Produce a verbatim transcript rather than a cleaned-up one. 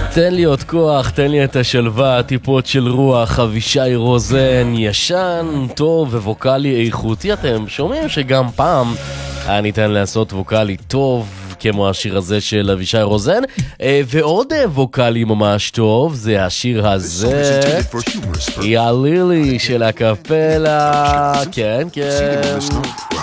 תן לי עוד כוח, תן לי את השלווה, טיפות של רוח, אבישי רוזן, ישן, טוב וווקלי איכותי. אתם שומעים שגם פעם היה ניתן לעשות ווקלי טוב כמו השיר הזה של אבישי רוזן, ועוד ווקלי ממש טוב זה השיר הזה, יא לילי של הקפלה. כן כן